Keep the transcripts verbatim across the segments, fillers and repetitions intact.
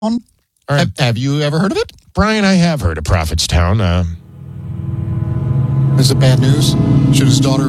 All right. Have, have you ever heard of it? Brian, I have heard of Prophetstown. Uh, Is it bad news? Should his daughter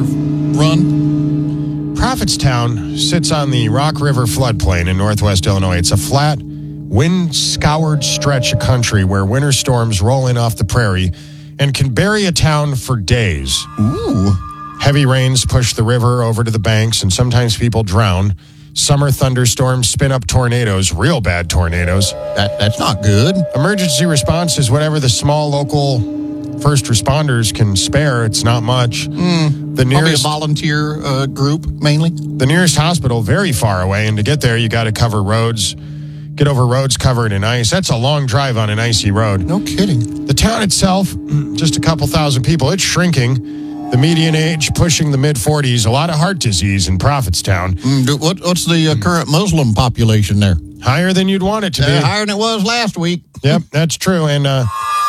run? Prophetstown sits on the Rock River floodplain in northwest Illinois. It's a flat, wind-scoured stretch of country where winter storms roll in off the prairie and can bury a town for days. Ooh. Heavy rains push the river over to the banks, and sometimes people drown. Summer thunderstorms spin up tornadoes, real bad tornadoes. That That's not good. Emergency response is whatever the small local first responders can spare. It's not much. Mm, the probably a nearest volunteer uh, group, mainly. The nearest hospital, very far away, and to get there, you got to cover roads, get over roads covered in ice. That's a long drive on an icy road. No kidding. The town itself, just a couple thousand people. It's shrinking. The median age pushing the mid-forties. A lot of heart disease in Prophetstown. Mm, what, what's the uh, current Muslim population there? Higher than you'd want it to uh, be. Higher than it was last week. Yep, that's true. And, uh,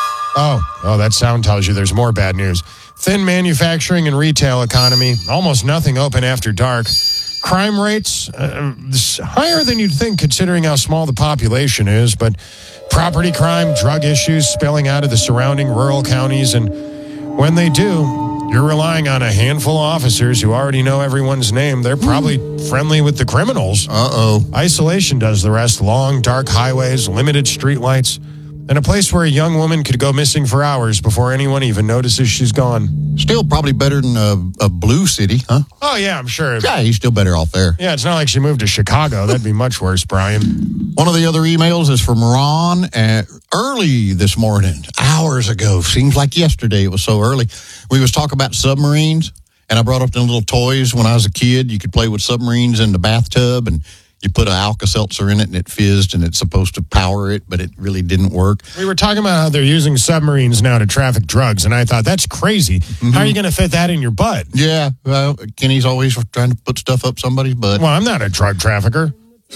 oh, oh, that sound tells you there's more bad news. Thin manufacturing and retail economy. Almost nothing open after dark. Crime rates, uh, higher than you'd think considering how small the population is. But property crime, drug issues spilling out of the surrounding rural counties. And when they do, you're relying on a handful of officers who already know everyone's name. They're probably friendly with the criminals. Uh-oh. Isolation does the rest. Long, dark highways, limited streetlights, and a place where a young woman could go missing for hours before anyone even notices she's gone. Still probably better than a, a blue city, huh? Oh, yeah, I'm sure. Yeah, he's still better off there. Yeah, it's not like she moved to Chicago. That'd be much worse, Brian. One of the other emails is from Ron uh, early this morning, hours ago. Seems like yesterday. It was so early. We was talking about submarines, and I brought up the little toys when I was a kid. You could play with submarines in the bathtub, and you put an Alka-Seltzer in it, and it fizzed, and it's supposed to power it, but it really didn't work. We were talking about how they're using submarines now to traffic drugs, and I thought, that's crazy. Mm-hmm. How are you going to fit that in your butt? Yeah, well, Kenny's always trying to put stuff up somebody's butt. Well, I'm not a drug trafficker.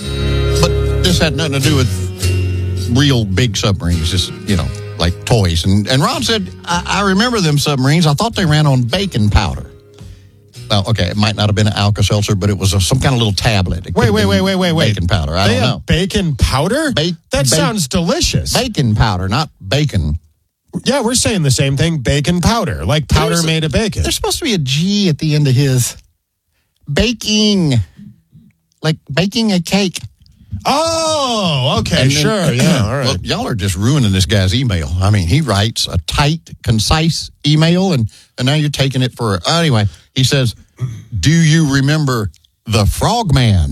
But this had nothing to do with real big submarines, just, you know, like toys. And, and Ron said, I, I remember them submarines. I thought they ran on baking powder. Well, okay, it might not have been an Alka-Seltzer, but it was a, some kind of little tablet. It wait, wait, wait, wait, wait, wait. Baking powder. I they don't have know. Bacon powder? Ba- that ba- sounds delicious. Baking powder, not bacon. Yeah, we're saying the same thing. Bacon powder, like powder there's, made of bacon. There's supposed to be a G at the end of his. Baking. Like baking a cake. Oh, okay, and sure, then, yeah, all right. Well, y'all are just ruining this guy's email. I mean, he writes a tight, concise email, and, and now you're taking it for... Uh, anyway, he says, do you remember the Frogman?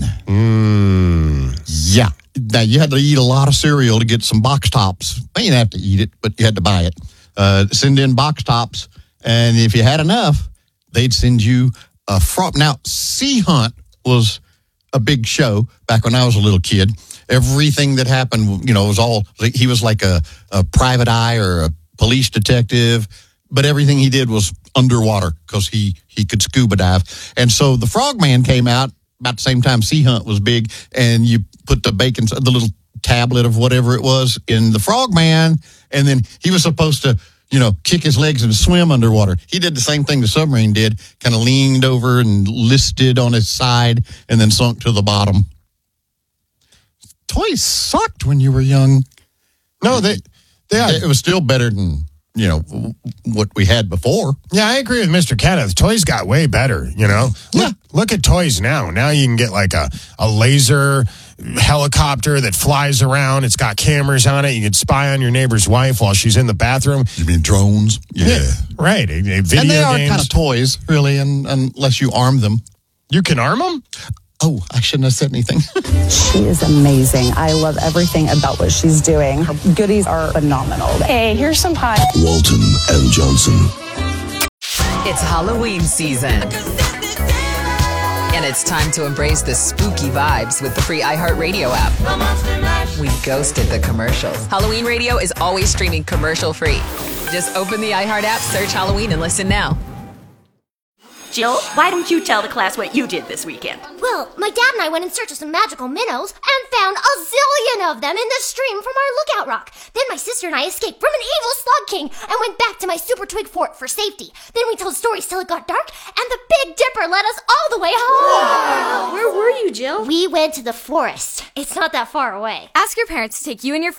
Mm. Yeah. Now, you had to eat a lot of cereal to get some box tops. Well, you didn't have to eat it, but you had to buy it. Uh, send in box tops, and if you had enough, they'd send you a frog. Now, Sea Hunt was a big show back when I was a little kid. Everything that happened, you know, was all, he was like a, a private eye or a police detective, but everything he did was underwater because he, he could scuba dive. And so the Frogman came out about the same time Sea Hunt was big, and you put the bacon, the little tablet of whatever it was in the Frogman, and then he was supposed to, you know, kick his legs and swim underwater. He did the same thing the submarine did, kind of leaned over and listed on his side and then sunk to the bottom. Toys sucked when you were young. No, they, they had, it was still better than, you know, what we had before. Yeah, I agree with Mister Kenneth. Toys got way better, you know. Yeah. Look, look at toys now. Now you can get like a, a laser helicopter that flies around. It's got cameras on it. You can spy on your neighbor's wife while she's in the bathroom. You mean drones? Yeah. yeah right. A, a video and they are games. kind of toys, really, and, unless you arm them. You can arm them? Oh, I shouldn't have said anything. She is amazing. I love everything about what she's doing. Her goodies are phenomenal. Hey, here's some pie. Walton and Johnson. It's Halloween season. And it's time to embrace the spooky vibes with the free iHeartRadio app. We ghosted the commercials. Halloween Radio is always streaming commercial-free. Just open the iHeart app, search Halloween, and listen now. Jill, why don't you tell the class what you did this weekend? Well, Well, my dad and I went in search of some magical minnows and found a zillion of them in the stream from our lookout rock. Then my sister and I escaped from an evil slug king and went back to my super twig fort for safety. Then we told stories till it got dark, and the Big Dipper led us all the way home. Wow. Where were you, Jill? We went to the forest. It's not that far away. Ask your parents to take you and your